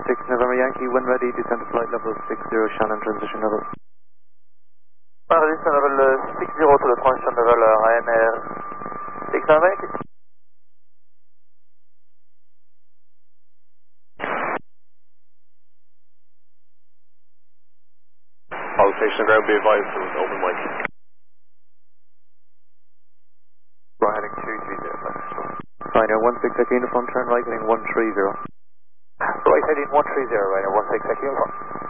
6 November Yankee, when ready, descend to flight level 60, Shannon transition level. Transition level 60 to the transition level AMR 6 November Yankee. All station ground, be advised, it was open mic. Right heading 230. Ryanair 16 Echo uniform, turn right heading 130. Right heading 130, Ryanair 16 Echo uniform.